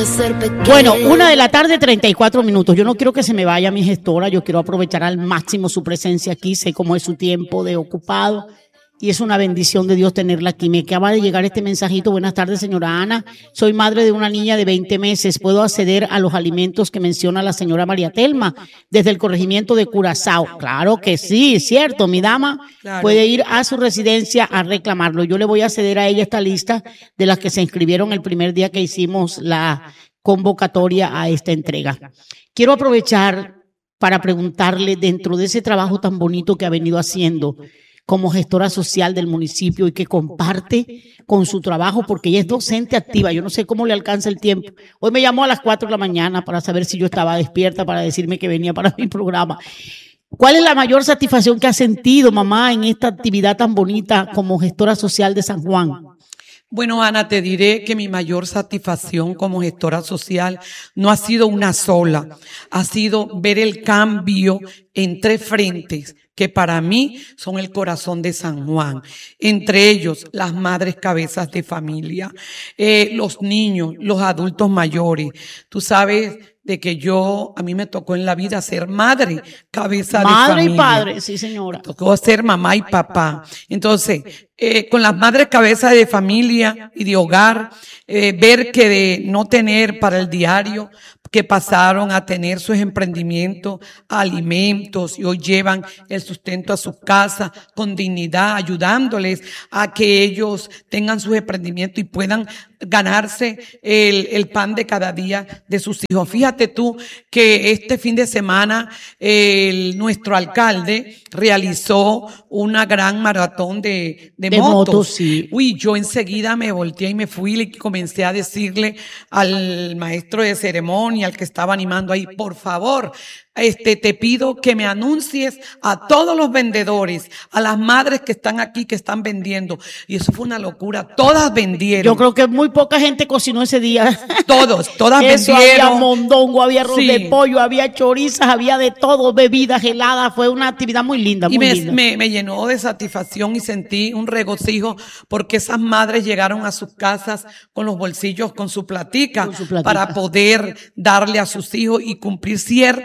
de ser pequeño. Bueno, 1:34 PM. Yo no quiero que se me vaya mi gestora, yo quiero aprovechar al máximo su presencia aquí, sé cómo es su tiempo de ocupado y es una bendición de Dios tenerla aquí. Me acaba de llegar este mensajito. Buenas tardes, señora Ana. Soy madre de una niña de 20 meses. ¿Puedo acceder a los alimentos que menciona la señora María Telma desde el corregimiento de Curazao? Claro que sí, cierto. Mi dama puede ir a su residencia a reclamarlo. Yo le voy a ceder a ella esta lista de las que se inscribieron el primer día que hicimos la convocatoria a esta entrega. Quiero aprovechar para preguntarle, dentro de ese trabajo tan bonito que ha venido haciendo como gestora social del municipio y que comparte con su trabajo, porque ella es docente activa, yo no sé cómo le alcanza el tiempo. Hoy me llamó a las 4 de la mañana para saber si yo estaba despierta, para decirme que venía para mi programa. ¿Cuál es la mayor satisfacción que ha sentido, mamá, en esta actividad tan bonita como gestora social de San Juan? Bueno, Ana, te diré que mi mayor satisfacción como gestora social no ha sido una sola, ha sido ver el cambio en 3 frentes que para mí son el corazón de San Juan. Entre ellos, las madres cabezas de familia, los niños, los adultos mayores. Tú sabes de que a mí me tocó en la vida ser madre, cabeza de familia. Madre y padre, sí señora. Me tocó ser mamá y papá. Entonces, con las madres cabezas de familia y de hogar, ver que de no tener para el diario, que pasaron a tener sus emprendimientos, alimentos, y hoy llevan el sustento a sus casas con dignidad, ayudándoles a que ellos tengan sus emprendimientos y puedan ganarse el pan de cada día de sus hijos. Fíjate tú que este fin de semana nuestro alcalde realizó una gran maratón de motos. Sí. Uy, yo enseguida me volteé y me fui y comencé a decirle al maestro de ceremonia, al que estaba animando ahí, por favor, te pido que me anuncies a todos los vendedores, a las madres que están aquí, que están vendiendo. Y eso fue una locura. Todas vendieron. Yo creo que muy poca gente cocinó ese día. Todas Eso, vendieron. había mondongo, había arroz de pollo, había chorizas, había de todo, bebidas heladas. Fue una actividad muy linda, muy linda. Me llenó de satisfacción y sentí un regocijo porque esas madres llegaron a sus casas con los bolsillos, con su platica, para poder darle a sus hijos y cumplir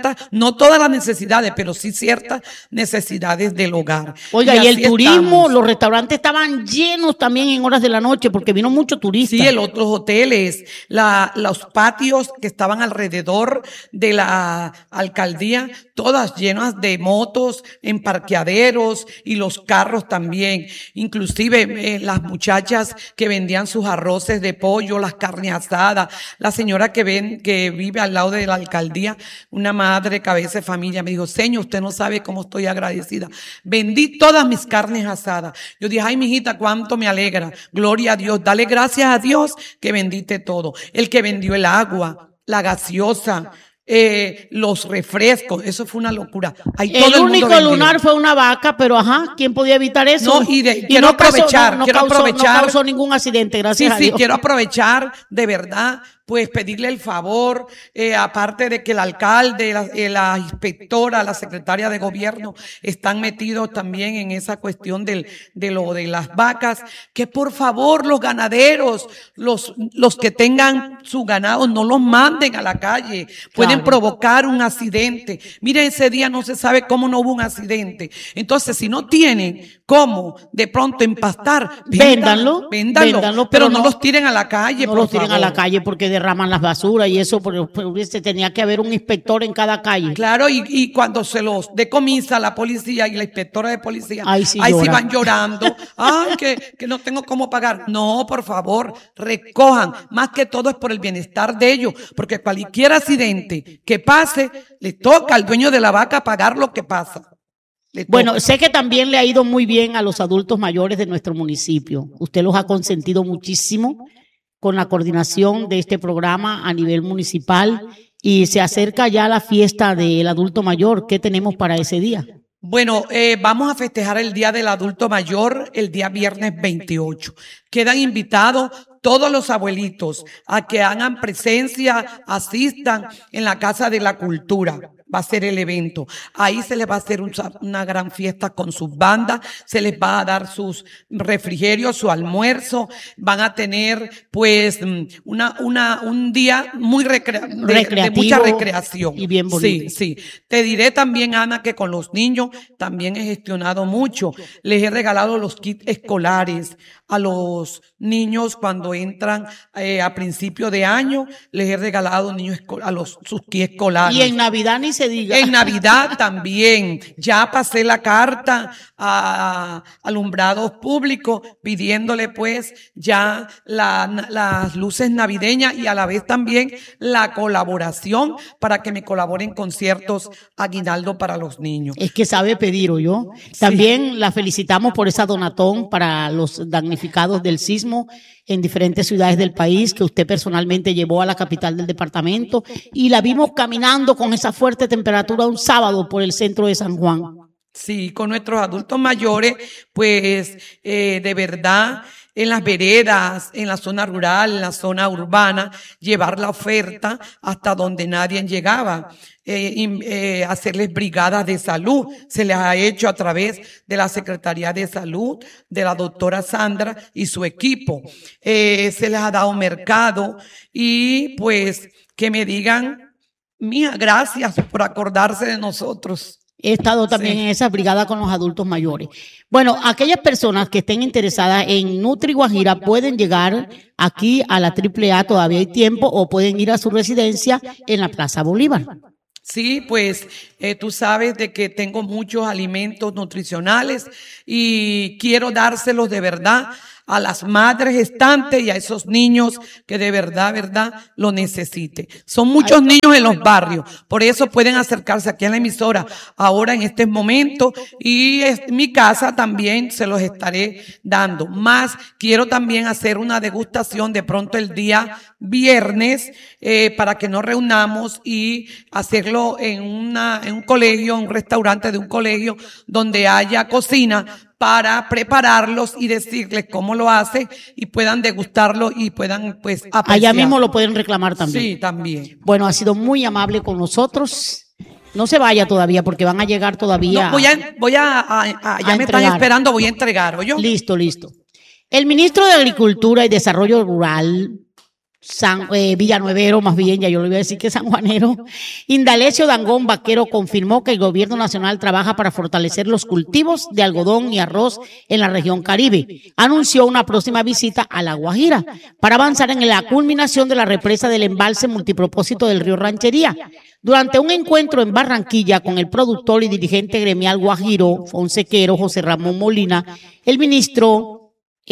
no todas las necesidades, pero sí ciertas necesidades del hogar. Oiga, y el turismo, los restaurantes estaban llenos también en horas de la noche porque vino mucho turista. Sí, los hoteles, los patios que estaban alrededor de la alcaldía, todas llenas de motos en parqueaderos y los carros también. Inclusive las muchachas que vendían sus arroces de pollo, las carnes asadas, la señora que vive al lado de la alcaldía, una madre cabeza de familia, me dijo, señor, usted no sabe cómo estoy agradecida. Vendí todas mis carnes asadas. Yo dije, ay, mijita, cuánto me alegra. Gloria a Dios. Dale gracias a Dios que vendiste todo. El que vendió el agua, la gaseosa, los refrescos, eso fue una locura. Ahí todo el único lunar fue una vaca, pero ¿quién podía evitar eso? No, quiero aprovechar. No causó ningún accidente, gracias a Dios. Sí, quiero aprovechar de verdad, pues pedirle el favor, aparte de que el alcalde, la inspectora, la secretaria de gobierno están metidos también en esa cuestión de las vacas, que por favor los ganaderos, los que tengan su ganado, no los manden a la calle, pueden provocar un accidente. Miren, ese día no se sabe cómo no hubo un accidente. Entonces, si no tienen cómo de pronto empastar, véndanlo, pero no los tiren a la calle. No los tiren a la calle porque derraman las basuras y eso, porque tenía que haber un inspector en cada calle. Claro, y cuando se los decomisa la policía y la inspectora de policía, ahí sí van llorando. Ay, que no tengo cómo pagar. No, por favor, recojan. Más que todo es por el bienestar de ellos, porque cualquier accidente que pase, le toca al dueño de la vaca pagar lo que pasa. Bueno, sé que también le ha ido muy bien a los adultos mayores de nuestro municipio. Usted los ha consentido muchísimo con la coordinación de este programa a nivel municipal y se acerca ya la fiesta del adulto mayor. ¿Qué tenemos para ese día? Bueno, vamos a festejar el Día del Adulto Mayor el día viernes 28. Quedan invitados todos los abuelitos a que hagan presencia, asistan en la Casa de la Cultura. va a ser el evento. Ahí se les va a hacer una gran fiesta con sus bandas, se les va a dar sus refrigerios, su almuerzo, van a tener pues un día muy de mucha recreación. Y bien bonito. Sí, sí. Te diré también, Ana, que con los niños también he gestionado mucho. Les he regalado los kits escolares a los niños cuando entran a principio de año. Les he regalado sus kits escolares. Y en Navidad ni se diga. En Navidad también. Ya pasé la carta a alumbrados públicos pidiéndole pues ya las luces navideñas y a la vez también la colaboración para que me colaboren con ciertos aguinaldo para los niños. Es que sabe pedir, ¿o yo? También la felicitamos por esa donatón para los damnificados del sismo en diferentes ciudades del país que usted personalmente llevó a la capital del departamento y la vimos caminando con esa fuerte temperatura un sábado por el centro de San Juan. Sí, con nuestros adultos mayores, pues de verdad en las veredas, en la zona rural, en la zona urbana, llevar la oferta hasta donde nadie llegaba. Hacerles brigadas de salud. Se les ha hecho a través de la Secretaría de Salud, de la doctora Sandra y su equipo. Se les ha dado mercado y pues que me digan, mía, gracias por acordarse de nosotros. He estado también en esa brigada con los adultos mayores. Bueno, aquellas personas que estén interesadas en Nutri Guajira pueden llegar aquí a la AAA, todavía hay tiempo, o pueden ir a su residencia en la Plaza Bolívar. Sí, pues tú sabes de que tengo muchos alimentos nutricionales y quiero dárselos de verdad a las madres gestantes y a esos niños que de verdad lo necesiten. Son muchos niños en los barrios, por eso pueden acercarse aquí a la emisora ahora en este momento y en mi casa también se los estaré dando. Más quiero también hacer una degustación de pronto el día viernes para que nos reunamos y hacerlo en un colegio, un restaurante de un colegio donde haya cocina para prepararlos y decirles cómo lo hace y puedan degustarlo y puedan pues apreciar. Allá mismo lo pueden reclamar también. Sí, también. Bueno, ha sido muy amable con nosotros. No se vaya todavía porque van a llegar todavía. No, ya me están esperando, voy a entregar, ¿oyó? Listo. El ministro de Agricultura y Desarrollo Rural, villanuevero, más bien, ya yo le voy a decir que sanjuanero, Indalecio Dangond Vaquero confirmó que el gobierno nacional trabaja para fortalecer los cultivos de algodón y arroz en la región Caribe. Anunció una próxima visita a La Guajira para avanzar en la culminación de la represa del embalse multipropósito del río Ranchería. Durante un encuentro en Barranquilla con el productor y dirigente gremial guajiro, fonsequero José Ramón Molina, el ministro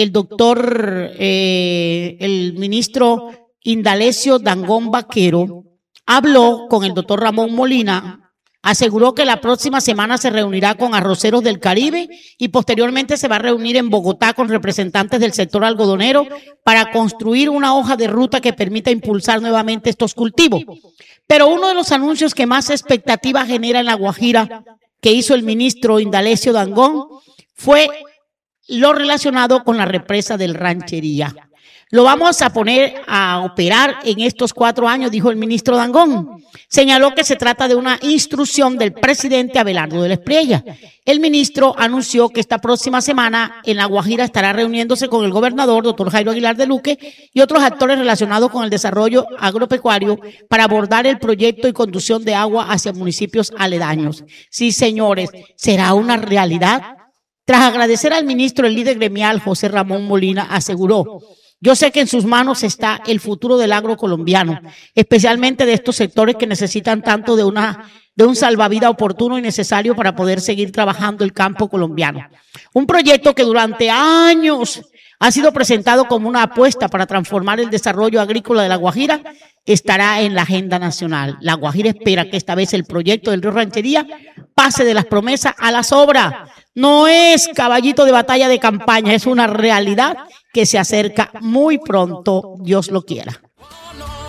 Indalecio Dangond Vaquero habló con el doctor Ramón Molina, aseguró que la próxima semana se reunirá con arroceros del Caribe y posteriormente se va a reunir en Bogotá con representantes del sector algodonero para construir una hoja de ruta que permita impulsar nuevamente estos cultivos. Pero uno de los anuncios que más expectativa genera en La Guajira que hizo el ministro Indalecio Dangond fue lo relacionado con la represa del Ranchería. Lo vamos a poner a operar en estos 4 años, dijo el ministro Dangond. Señaló que se trata de una instrucción del presidente Abelardo de la Espriella. El ministro anunció que esta próxima semana en La Guajira estará reuniéndose con el gobernador, doctor Jairo Aguilar de Luque, y otros actores relacionados con el desarrollo agropecuario para abordar el proyecto y conducción de agua hacia municipios aledaños. Sí, señores, será una realidad. Tras agradecer al ministro, el líder gremial José Ramón Molina aseguró: yo sé que en sus manos está el futuro del agro colombiano, especialmente de estos sectores que necesitan tanto de un salvavidas oportuno y necesario para poder seguir trabajando el campo colombiano. Un proyecto que durante años ha sido presentado como una apuesta para transformar el desarrollo agrícola de La Guajira, estará en la agenda nacional. La Guajira espera que esta vez el proyecto del río Ranchería pase de las promesas a las obras. No es caballito de batalla de campaña, es una realidad que se acerca muy pronto, Dios lo quiera.